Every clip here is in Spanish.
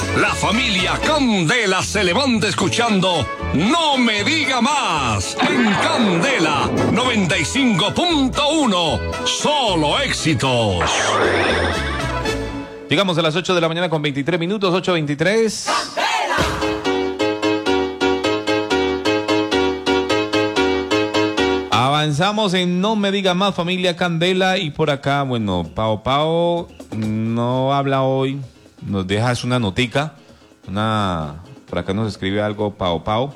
La familia Candela se levanta escuchando No Me Diga Más en Candela 95.1. Solo éxitos. Llegamos a las 8 de la mañana con 23 minutos, 8:23. Avanzamos en No Me Diga Más, familia Candela. Y por acá, bueno, Pao no habla hoy. Nos dejas una notica. Por acá nos escribe algo Pao.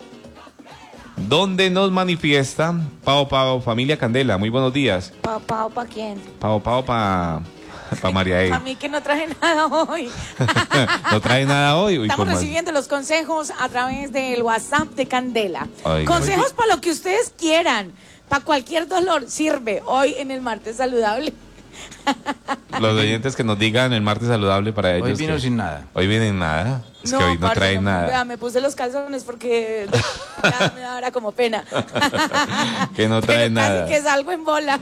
Donde nos manifiesta Pao, familia Candela. Muy buenos días. Pao, ¿para quién? Pao, para María E. A mí que no traje nada hoy. No trae nada hoy. Estamos recibiendo los consejos a través del WhatsApp de Candela. Ay, consejos para lo que ustedes quieran. Para cualquier dolor sirve hoy en el martes saludable. Los oyentes que nos digan el martes saludable para ellos. Hoy vino sin nada. Hoy vienen nada. Es que hoy no traen nada. Vea, me puse los calzones porque ya me da ahora como pena. Que no traen nada. Casi que salgo en bola.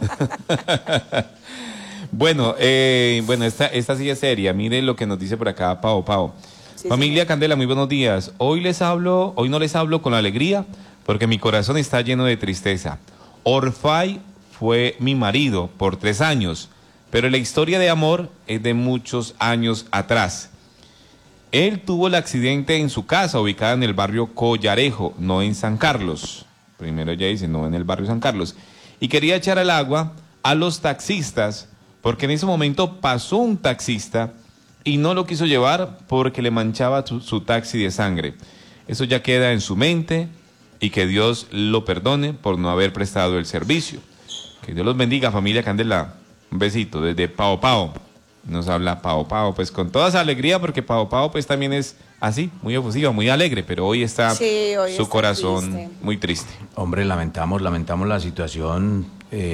Bueno, esta sí es seria. Miren lo que nos dice por acá Pao. Sí, familia sí. Candela, muy buenos días. Hoy no les hablo con alegría porque mi corazón está lleno de tristeza. Orfay fue mi marido por 3 años, pero la historia de amor es de muchos años atrás. Él tuvo el accidente en su casa, ubicada en el barrio Collarejo, no en San Carlos. Primero ella dice, no en el barrio San Carlos. Y quería echar al agua a los taxistas, porque en ese momento pasó un taxista y no lo quiso llevar porque le manchaba su taxi de sangre. Eso ya queda en su mente y que Dios lo perdone por no haber prestado el servicio. Que Dios los bendiga, familia Candela. Un besito desde Pao. Nos habla Pao, pues con toda esa alegría, porque Pao pues también es así, muy efusiva, muy alegre, pero hoy está hoy su está corazón triste. muy triste. Hombre, lamentamos la situación.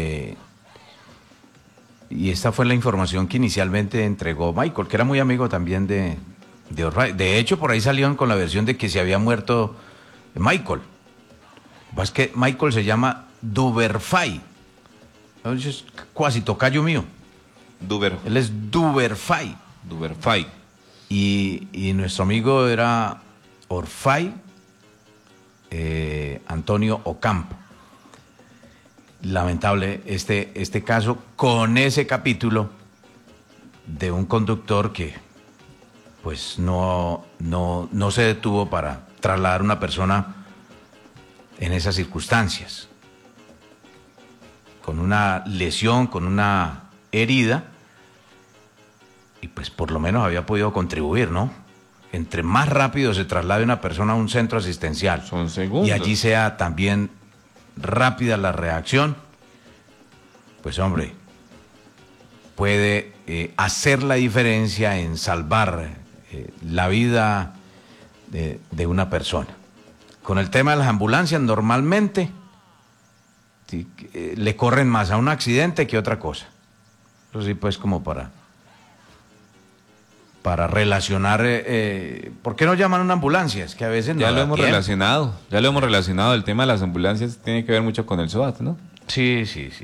Y esta fue la información que inicialmente entregó Michael, que era muy amigo también de Orfay. De hecho, por ahí salieron con la versión de que se había muerto Michael. Es que Michael se llama Duverfay. Es cuasi tocayo mío. Él es Duverfay. Y nuestro amigo era Orfay Antonio Ocampo. Lamentable este caso con ese capítulo de un conductor que pues no se detuvo para trasladar a una persona en esas circunstancias, con una lesión, con una herida, y pues por lo menos había podido contribuir, ¿no? Entre más rápido se traslade una persona a un centro asistencial, son segundos, y allí sea también rápida la reacción, pues hombre, puede hacer la diferencia en salvar la vida de una persona. Con el tema de las ambulancias, normalmente sí, le corren más a un accidente que otra cosa. Eso sí, pues como para relacionar, ¿por qué no llaman a una ambulancia? Es que a veces ya no lo hemos tiempo. relacionado, el tema de las ambulancias tiene que ver mucho con el SOAT, ¿no? Sí.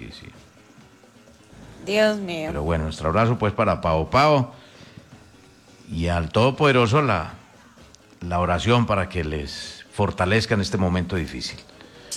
Dios mío. Pero bueno, nuestro abrazo pues para Pao y al Todopoderoso la oración para que les fortalezca en este momento difícil.